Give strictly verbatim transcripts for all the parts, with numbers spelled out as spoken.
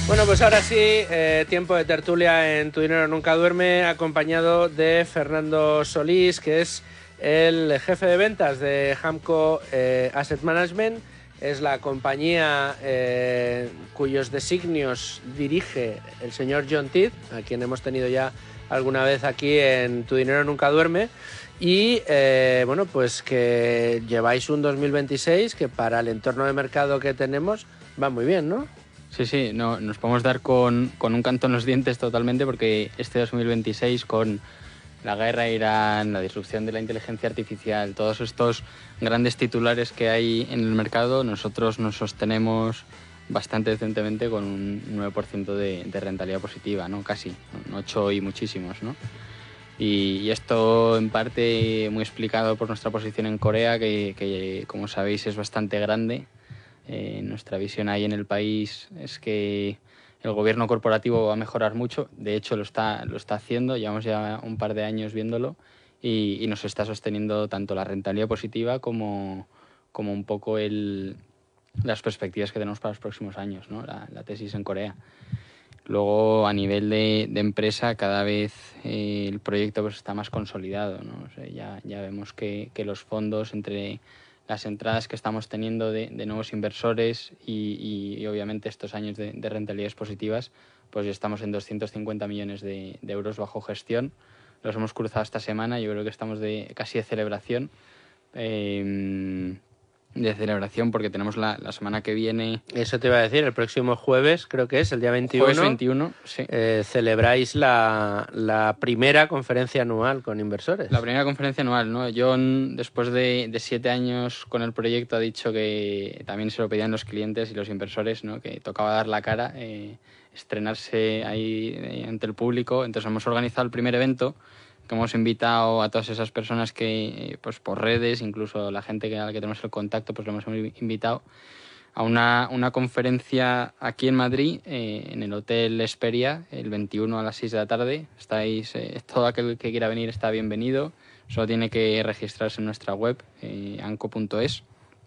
Bueno, pues ahora sí, eh, tiempo de tertulia en Tu Dinero Nunca Duerme, acompañado de Fernando Solís, que es el jefe de ventas de Hamco eh, Asset Management. Es la compañía eh, cuyos designios dirige el señor John Tidd, a quien hemos tenido ya alguna vez aquí en Tu Dinero Nunca Duerme. Y eh, bueno, pues que lleváis un dos mil veintiséis que para el entorno de mercado que tenemos va muy bien, ¿no? Sí, sí, no, nos podemos dar con, con un canto en los dientes totalmente, porque este dos mil veintiséis, con la guerra a Irán, la disrupción de la inteligencia artificial, todos estos grandes titulares que hay en el mercado, nosotros nos sostenemos bastante decentemente con un nueve por ciento de, de rentabilidad positiva, ¿no? Casi, un ocho y muchísimos, ¿no? Y, y esto en parte muy explicado por nuestra posición en Corea, que, que como sabéis es bastante grande. Eh, nuestra visión ahí en el país es que el gobierno corporativo va a mejorar mucho. De hecho, lo está, lo está haciendo. Llevamos ya un par de años viéndolo y, y nos está sosteniendo tanto la rentabilidad positiva como, como un poco el, las perspectivas que tenemos para los próximos años, ¿no? La, la tesis en Corea. Luego, a nivel de, de empresa, cada vez eh, el proyecto pues, está más consolidado, ¿no? O sea, ya, ya vemos que, que los fondos, entre las entradas que estamos teniendo de, de nuevos inversores y, y, y obviamente estos años de, de rentabilidades positivas, pues ya estamos en doscientos cincuenta millones de, de euros bajo gestión. Los hemos cruzado esta semana, yo creo que estamos de casi de celebración. Eh, de celebración porque tenemos la, la semana que viene... Eso te iba a decir, el próximo jueves, creo que es, el día veintiuno. Jueves veintiuno, sí. Eh, celebráis la, la primera conferencia anual con inversores. La primera conferencia anual, ¿no? John, después de, de siete años con el proyecto, ha dicho que también se lo pedían los clientes y los inversores, ¿no? Que tocaba dar la cara, eh, estrenarse ahí eh, ante el público. Entonces hemos organizado el primer evento, que hemos invitado a todas esas personas que, pues por redes, incluso la gente que, a la que tenemos el contacto, pues lo hemos invitado a una, una conferencia aquí en Madrid, eh, en el Hotel Esperia, el veintiuno a las seis de la tarde. Estáis, eh, todo aquel que quiera venir está bienvenido, solo tiene que registrarse en nuestra web, eh, anco punto es,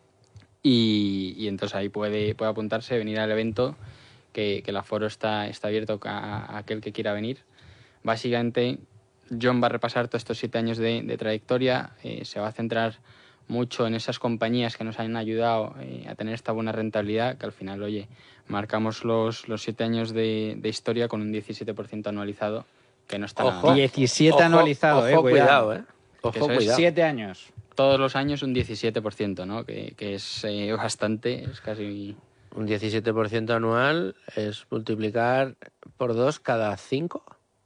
y, y entonces ahí puede, puede apuntarse, venir al evento, que, que el aforo está, está abierto a, a aquel que quiera venir. Básicamente, John va a repasar todos estos siete años de, de trayectoria, eh, se va a centrar mucho en esas compañías que nos han ayudado eh, a tener esta buena rentabilidad, que al final, oye, marcamos los, los siete años de, de historia con un diecisiete por ciento anualizado, que no está ojo, nada mal. diecisiete ojo, anualizado, ojo, eh, cuidado. cuidado, eh. Ojo, Eso es cuidado. Siete años. Todos los años un diecisiete por ciento, ¿no? Que, que es eh, bastante, es casi... Un diecisiete por ciento anual es multiplicar por dos cada cinco.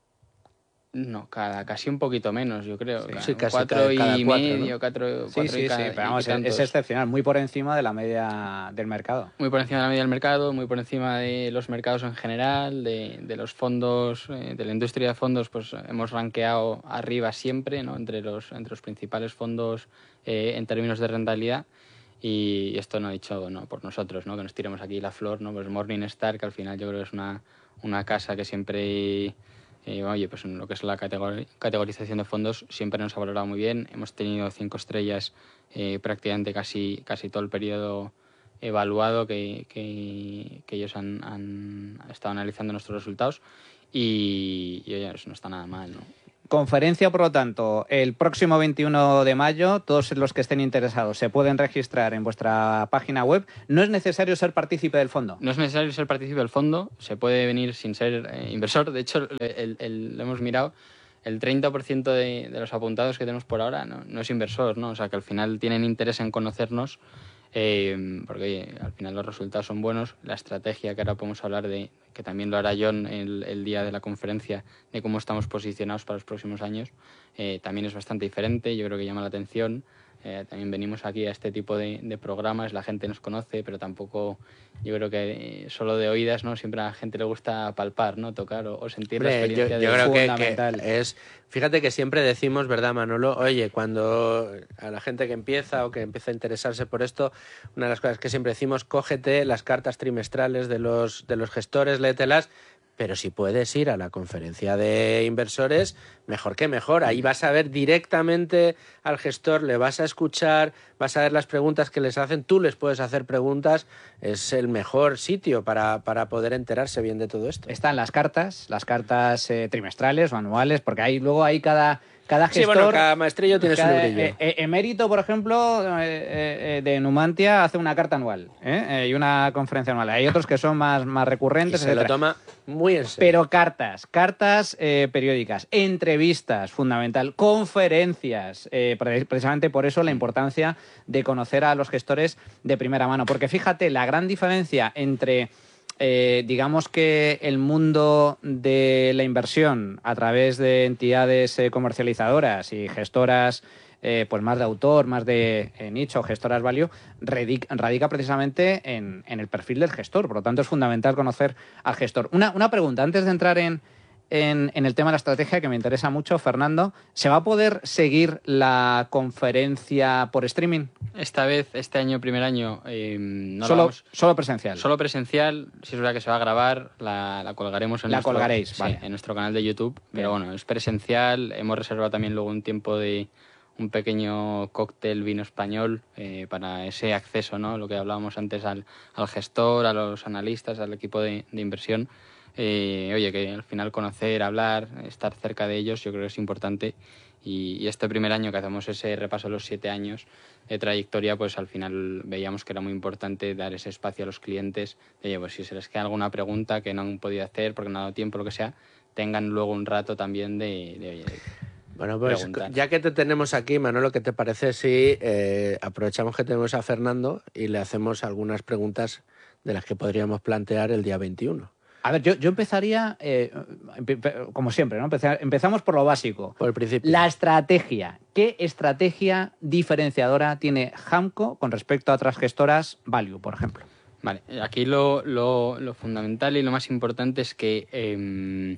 No, cada casi un poquito menos, yo creo. Sí, Cada- sí, casi cuatro cada- y cada cuatro, medio, ¿no? cuatro, Sí, cuatro sí, y sí, cada- pero vamos, y tantos. es excepcional, muy por encima de la media del mercado. Muy por encima de la media del mercado, muy por encima de los mercados en general, de, de los fondos, eh, de la industria de fondos, pues hemos rankeado arriba siempre, ¿no? Entre los, entre los principales fondos eh, en términos de rentabilidad. Y esto no ha dicho no por nosotros, ¿no? Que nos tiremos aquí la flor, ¿no? Pues Morningstar, que al final yo creo que es una, una casa que siempre... Eh, oye, pues en lo que es la categor- categorización de fondos siempre nos ha valorado muy bien. Hemos tenido cinco estrellas eh, prácticamente casi, casi todo el periodo evaluado que, que, que ellos han, han estado analizando nuestros resultados y, y oye, eso no está nada mal, ¿no? Conferencia, por lo tanto, el próximo veintiuno de mayo, todos los que estén interesados se pueden registrar en vuestra página web. No es necesario ser partícipe del fondo. No es necesario ser partícipe del fondo, se puede venir sin ser eh, inversor. De hecho, el, el, lo hemos mirado, el treinta por ciento de, de los apuntados que tenemos por ahora no, no es inversor, ¿no? O sea, que al final tienen interés en conocernos, eh, porque oye, al final los resultados son buenos. La estrategia, que ahora podemos hablar de, que también lo hará John el, el día de la conferencia, de cómo estamos posicionados para los próximos años, eh, también es bastante diferente. Yo creo que llama la atención. Eh, también venimos aquí a este tipo de, de programas, la gente nos conoce, pero tampoco, yo creo que eh, solo de oídas, ¿no? Siempre a la gente le gusta palpar, ¿no? Tocar o, o sentir Hombre, la experiencia. yo, yo de... creo que, fundamental. que es... Fíjate que siempre decimos, ¿verdad, Manolo? Oye, cuando a la gente que empieza o que empieza a interesarse por esto, una de las cosas que siempre decimos, cógete las cartas trimestrales de los, de los gestores, léetelas, pero si puedes ir a la conferencia de inversores, mejor que mejor. Ahí vas a ver directamente al gestor, le vas a escuchar, vas a ver las preguntas que les hacen, tú les puedes hacer preguntas. Es el mejor sitio para, para poder enterarse bien de todo esto. Están las cartas, las cartas eh, trimestrales o anuales, porque ahí luego hay cada... Cada gestor, sí, bueno, cada maestrillo tiene cada, su librillo. Eh, eh, Emérito, por ejemplo, eh, eh, de Numantia hace una carta anual ¿eh? Eh, y una conferencia anual. Hay otros que son más, más recurrentes, y se etcétera. lo toma muy en serio. Pero cartas, cartas eh, periódicas, entrevistas, fundamental, conferencias. Eh, precisamente por eso la importancia de conocer a los gestores de primera mano. Porque fíjate, la gran diferencia entre... Eh, digamos que el mundo de la inversión a través de entidades eh, comercializadoras y gestoras eh, pues más de autor, más de eh, nicho, gestoras value, radica, radica precisamente en, en el perfil del gestor. Por lo tanto, es fundamental conocer al gestor. Una, una pregunta, antes de entrar en, en, en el tema de la estrategia, que me interesa mucho, Fernando, ¿se va a poder seguir la conferencia por streaming? Esta vez, este año, primer año, eh, no solo, la vamos, solo presencial. Solo presencial, si es verdad que se va a grabar, la, la colgaremos en, la nuestro, colgaréis, sí, vale. en nuestro canal de YouTube. Bien. Pero bueno, es presencial. Hemos reservado también luego un tiempo de un pequeño cóctel vino español eh, para ese acceso, ¿no? Lo que hablábamos antes al, al gestor, a los analistas, al equipo de, de inversión. Eh, oye, que al final conocer, hablar, estar cerca de ellos, yo creo que es importante. Y, y este primer año que hacemos ese repaso de los siete años de trayectoria, pues al final veíamos que era muy importante dar ese espacio a los clientes, de oye, pues si se les queda alguna pregunta que no han podido hacer porque no ha dado tiempo, lo que sea, tengan luego un rato también de, de oye, de bueno, pues preguntar. Ya que te tenemos aquí, Manolo, ¿qué te parece si eh, aprovechamos que tenemos a Fernando y le hacemos algunas preguntas de las que podríamos plantear el día veintiuno? A ver, yo, yo empezaría, eh, como siempre, ¿no? Empezar, empezamos por lo básico. Por el principio. La estrategia. ¿Qué estrategia diferenciadora tiene Hamco con respecto a otras gestoras Value, por ejemplo? Vale, aquí lo, lo, lo fundamental y lo más importante es que eh,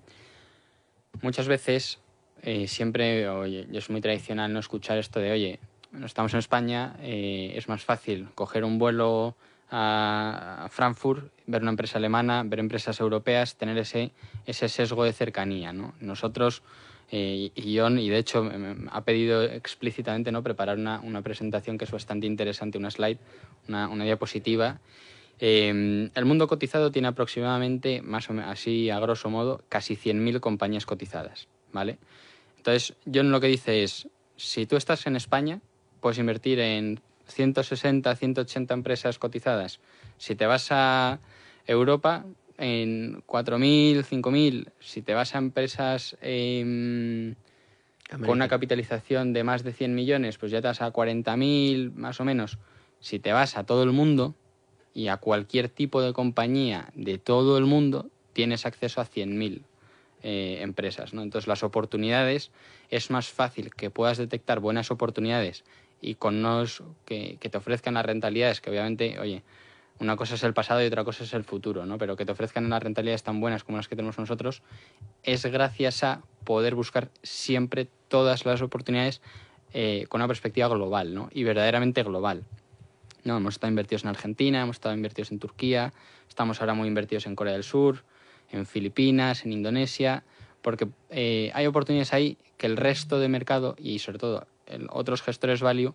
muchas veces, eh, siempre, oye, yo es muy tradicional no escuchar esto de, oye, no estamos en España, eh, es más fácil coger un vuelo a Frankfurt, ver una empresa alemana, ver empresas europeas, tener ese, ese sesgo de cercanía, ¿no? Nosotros, eh, y John, y de hecho me, me ha pedido explícitamente, ¿no?, preparar una, una presentación que es bastante interesante, una slide, una, una diapositiva. Eh, el mundo cotizado tiene aproximadamente, más o menos, así a grosso modo, casi cien mil compañías cotizadas, ¿vale? Entonces, John lo que dice es, si tú estás en España, puedes invertir en ciento sesenta, ciento ochenta empresas cotizadas. Si te vas a Europa, en cuatro mil, cinco mil. Si te vas a empresas eh, con una capitalización de más de cien millones, pues ya te vas a cuarenta mil, más o menos. Si te vas a todo el mundo y a cualquier tipo de compañía de todo el mundo, tienes acceso a cien mil eh, empresas, ¿no? Entonces, las oportunidades, es más fácil que puedas detectar buenas oportunidades y con unos que, que te ofrezcan las rentabilidades, que obviamente, oye, una cosa es el pasado y otra cosa es el futuro, ¿no? Pero que te ofrezcan unas rentabilidades tan buenas como las que tenemos nosotros, es gracias a poder buscar siempre todas las oportunidades eh, con una perspectiva global, ¿no? Y verdaderamente global. No, hemos estado invertidos en Argentina, hemos estado invertidos en Turquía, estamos ahora muy invertidos en Corea del Sur, en Filipinas, en Indonesia, porque eh, hay oportunidades ahí que el resto de mercado y sobre todo el, otros gestores value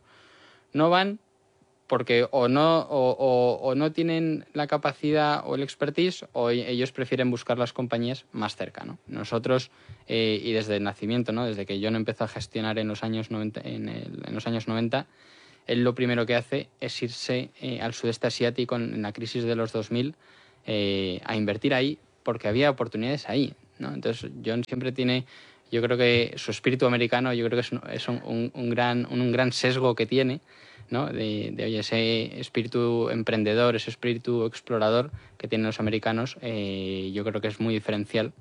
no van porque o no, o, o, o no tienen la capacidad o el expertise o ellos prefieren buscar las compañías más cerca, ¿no? Nosotros, eh, y desde el nacimiento, ¿no?, desde que yo no empecé a gestionar en los años noventa, en, el, en los años noventa, él lo primero que hace es irse eh, al sudeste asiático en, en la crisis de los dos mil eh, a invertir ahí porque había oportunidades ahí, ¿no? Entonces, John siempre tiene, yo creo que su espíritu americano, yo creo que es un, es un, un, un, gran, un, un gran sesgo que tiene, ¿no? De, de oye, ese espíritu emprendedor, ese espíritu explorador que tienen los americanos, eh, yo creo que es muy diferencial,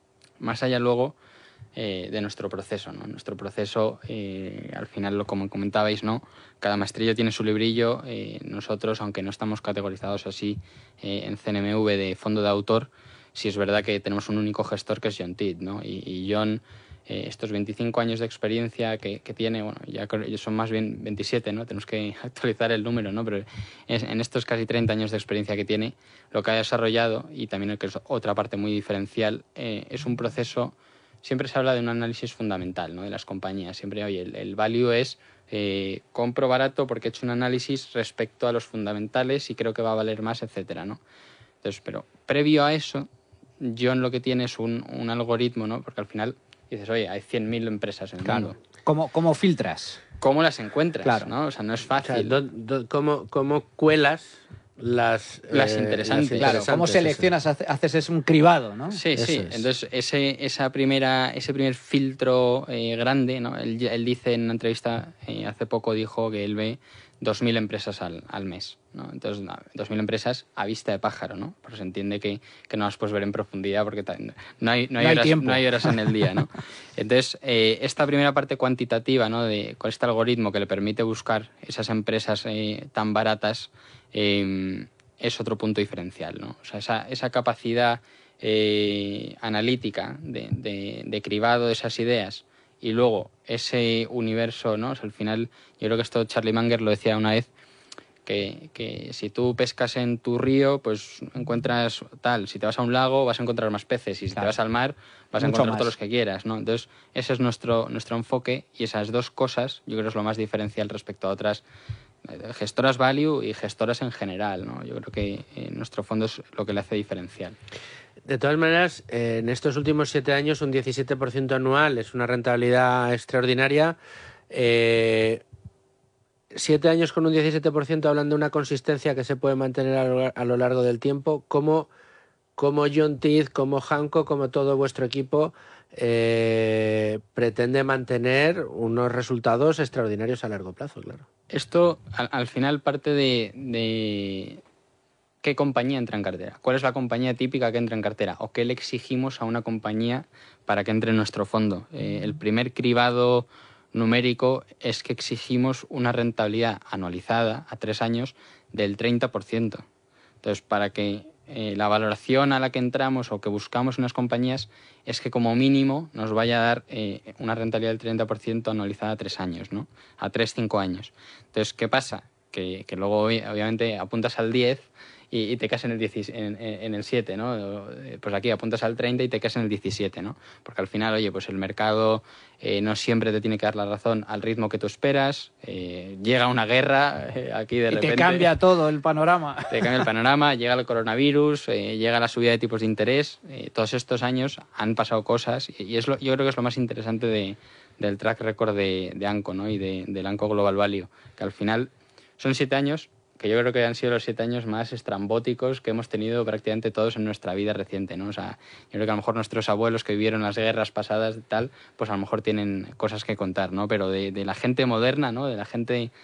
más allá luego eh, de nuestro proceso, ¿no? Nuestro proceso, eh, al final, lo como comentabais, ¿no?, cada maestrillo tiene su librillo. Eh, nosotros, aunque no estamos categorizados así eh, en C N M V de fondo de autor, sí es verdad que tenemos un único gestor que es John Tidd, ¿no? Y, y John eh, estos veinticinco años de experiencia que, que tiene, bueno, ya son más bien veintisiete, ¿no? Tenemos que actualizar el número, ¿no? Pero es, en estos casi treinta años de experiencia que tiene, lo que ha desarrollado, y también que es otra parte muy diferencial, eh, es un proceso. Siempre se habla de un análisis fundamental, ¿no? De las compañías. Siempre, oye, el, el value es eh, compro barato porque he hecho un análisis respecto a los fundamentales y creo que va a valer más, etcétera, ¿no? Entonces, pero previo a eso, John lo que tiene es un, un algoritmo, ¿no? Porque al final dices, oye, hay cien mil empresas en el Claro. mundo. ¿Cómo, cómo filtras? ¿Cómo las encuentras? Claro. ¿no? O sea, no es O sea, fácil. do- do- ¿cómo, ¿Cómo cuelas las, Las eh, interesantes. las Claro, ¿cómo interesantes, seleccionas? Hace- Haces es un cribado, ¿no? Sí, Eso sí. es. Entonces, ese, esa primera, ese primer filtro eh, grande, ¿no? Él, él dice en una entrevista, eh, hace poco dijo que él ve dos mil empresas al, al mes, ¿no? Entonces, no, dos mil empresas a vista de pájaro, ¿no? Pues se entiende que, que no las puedes ver en profundidad porque ta- no hay, no hay, No hay horas, tiempo. no hay horas en el día, ¿no? Entonces, eh, esta primera parte cuantitativa, ¿no? De, con este algoritmo que le permite buscar esas empresas eh, tan baratas, eh, es otro punto diferencial, ¿no? O sea, esa, esa capacidad eh, analítica de, de, de cribado de esas ideas y luego ese universo, ¿no? O sea, al final, yo creo que esto Charlie Munger lo decía una vez, que, que si tú pescas en tu río, pues encuentras tal. Si te vas a un lago, vas a encontrar más peces. Y si Claro. te vas al mar, vas a Mucho encontrar más. todos los que quieras, ¿no? Entonces, ese es nuestro, nuestro enfoque y esas dos cosas, yo creo que es lo más diferencial respecto a otras eh, gestoras value y gestoras en general, ¿no? Yo creo que eh, nuestro fondo es lo que le hace diferencial. De todas maneras, eh, en estos últimos siete años un diecisiete por ciento anual es una rentabilidad extraordinaria. Eh, siete años con un diecisiete por ciento hablan de una consistencia que se puede mantener a lo, a lo largo del tiempo. ¿Cómo, cómo John Teeth, como Hanco, como todo vuestro equipo eh, pretende mantener unos resultados extraordinarios a largo plazo? Claro. Esto, al, al final, parte de, de qué compañía entra en cartera. ¿Cuál es la compañía típica que entra en cartera? ¿O qué le exigimos a una compañía para que entre en nuestro fondo? Eh, el primer cribado numérico es que exigimos una rentabilidad anualizada a tres años del treinta por ciento. Entonces, para que eh, la valoración a la que entramos o que buscamos en las compañías es que como mínimo nos vaya a dar eh, una rentabilidad del treinta por ciento anualizada a tres años, ¿no? A tres, cinco años. Entonces, ¿qué pasa? Que, que luego, obviamente, apuntas al diez y, y te quedas en el, diez, en, en el siete, ¿no? Pues aquí apuntas al treinta y te quedas en el diecisiete, ¿no? Porque al final, oye, pues el mercado eh, no siempre te tiene que dar la razón al ritmo que tú esperas. Eh, llega una guerra eh, aquí de Y repente. te cambia todo el panorama. Te cambia el panorama, llega el coronavirus, eh, llega la subida de tipos de interés. Eh, todos estos años han pasado cosas y, y es lo, yo creo que es lo más interesante de, del track record de, de ANCO, ¿no? Y de, del ANCO Global Value, que al final son siete años que yo creo que han sido los siete años más estrambóticos que hemos tenido prácticamente todos en nuestra vida reciente, ¿no? O sea, yo creo que a lo mejor nuestros abuelos que vivieron las guerras pasadas y tal, pues a lo mejor tienen cosas que contar, ¿no? Pero de, de la gente moderna, ¿no? De la gente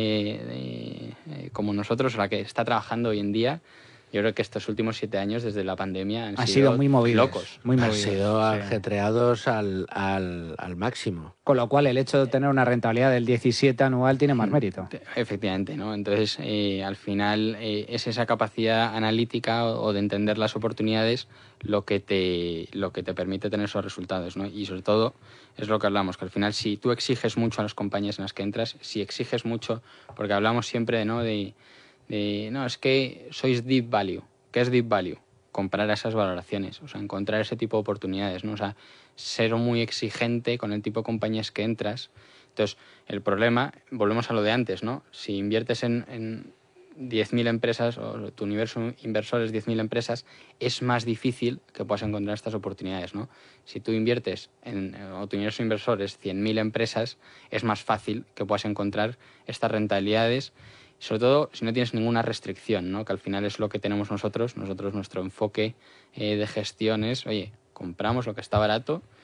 eh, de, eh, como nosotros, la que está trabajando hoy en día, yo creo que estos últimos siete años desde la pandemia han, Han sido, sido muy movidos. locos. Muy Han movidos. sido sí. ajetreados al, al, al máximo. Con lo cual, el hecho de tener una rentabilidad del diecisiete anual tiene más mérito. Efectivamente, ¿no? Entonces, eh, al final eh, es esa capacidad analítica o, o de entender las oportunidades lo que te lo que te permite tener esos resultados, ¿no? Y sobre todo es lo que hablamos, que al final si tú exiges mucho a las compañías en las que entras, si exiges mucho, porque hablamos siempre, ¿no? de, de no, es que sois deep value. ¿Qué es deep value? Comprar esas valoraciones, o sea, encontrar ese tipo de oportunidades, ¿no? O sea, ser muy exigente con el tipo de compañías que entras. Entonces, el problema, volvemos a lo de antes, ¿no? Si inviertes en, en diez mil empresas o tu universo inversor es diez mil empresas, es más difícil que puedas encontrar estas oportunidades, ¿no? Si tú inviertes en, o tu universo inversor es cien mil empresas, es más fácil que puedas encontrar estas rentabilidades, sobre todo si no tienes ninguna restricción, ¿no? Que al final es lo que tenemos nosotros. Nosotros, nuestro enfoque eh, de gestión es, oye, compramos lo que está barato